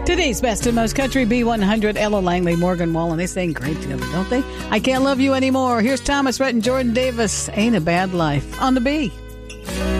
Today's best and most country B100, Ella Langley, Morgan Wallen. They sing great together, don't they? I Can't Love You Anymore. Here's Thomas Rhett and Jordan Davis. Ain't a Bad Life on the B.